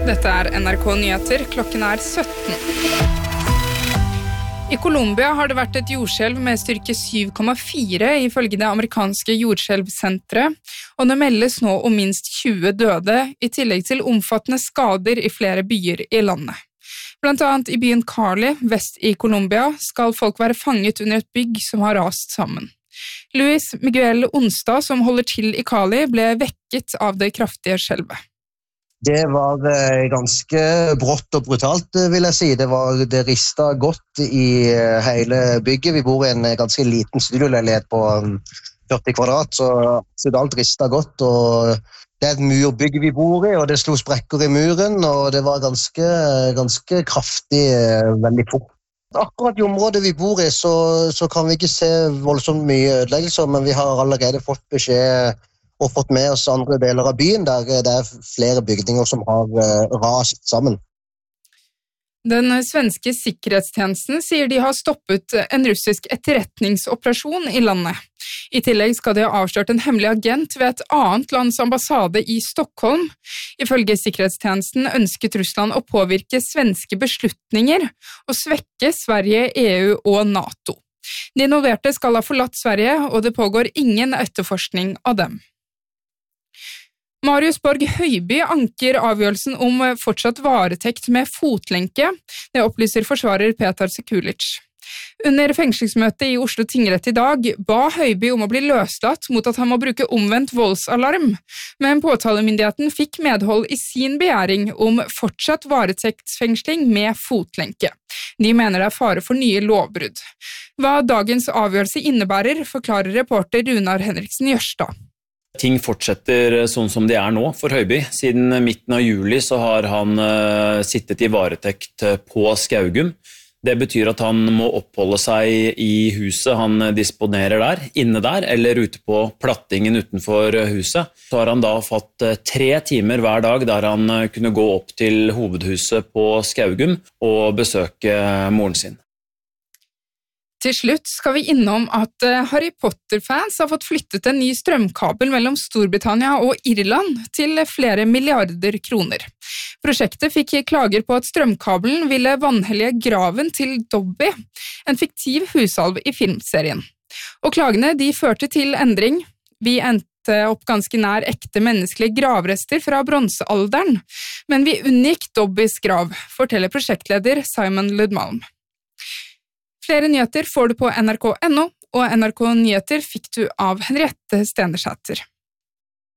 Dette NRK Nyheter, klokken 17. I Colombia har det vært et jordskjelv med styrke 7,4 ifølge det amerikanske jordskjelvsenteret, og det meldes nå om minst 20 døde, i tillegg til omfattende skader i flere byer i landet. Blant annet i byen Cali, vest i Colombia, skal folk være fanget under et bygg som har rast sammen. Luis Miguel Onstad, som holder til i Cali, ble vekket av det kraftige skjelvet. Det var ganske brått og brutalt, vil jeg si. Det ristet godt i hele bygget. Vi bor i en ganske liten studioleilighet på 40 kvadrat, så alt ristet godt. Og det et murbygg vi bor i, og det slo sprekker i muren, og det var ganske kraftig, veldig fort. Akkurat i området vi bor i, så kan vi ikke se voldsomt mye ødeleggelser, men vi har allerede fått beskjed og fått med oss andre deler av byen, der det flere bygninger som har rast sammen. Den svenske sikkerhetstjenesten sier de har stoppet en russisk etterretningsoperasjon i landet. I tillegg skal de ha avslørt en hemmelig agent ved et annet lands ambassade i Stockholm. Ifølge sikkerhetstjenesten ønsket Russland å påvirke svenske beslutninger og svekke Sverige, EU og NATO. De involverte skal ha forlatt Sverige, og det pågår ingen etterforskning av dem. Marius Borg Høiby anker avgjørelsen om fortsatt varetekt med fotlenke, det opplyser forsvarer Petar Sekulic. Under fengslingsmøtet i Oslo tingrett i dag ba Høiby om å bli løslatt mot at han må bruke omvendt voldsalarm, men påtalemyndigheten fikk medhold i sin begjæring om fortsatt varetektsfengsling med fotlenke. De mener det fare for nye lovbrudd. Hva dagens avgjørelse innebærer, forklarer reporter Runar Henriksen Jørstad. Ting fortsetter sånn som de nå for Høiby. Siden midten av juli så har han sittet i varetekt på Skaugum. Det betyr at han må oppholde seg i huset han disponerer der, inne der, eller ute på plattingen utenfor huset. Så har han da fått 3 timer hver dag der han kunne gå opp til hovedhuset på Skaugum og besøke moren sin. Til slutt skal vi innom at Harry Potter-fans har fått flyttet en ny strømkabel mellom Storbritannia og Irland til flere milliarder kroner. Prosjektet fikk klager på at strømkabelen ville vanhellige graven til Dobby, en fiktiv husalv i filmserien. Og klagene de førte til endring. Vi endte opp ganske nær ekte menneskelige gravrester fra bronsealderen, men vi unngikk Dobbys grav, forteller prosjektleder Simon Ludmalm. Flere nyheter får du på NRK.no, og NRK Nyheter fikk du av Henriette Stenersæter.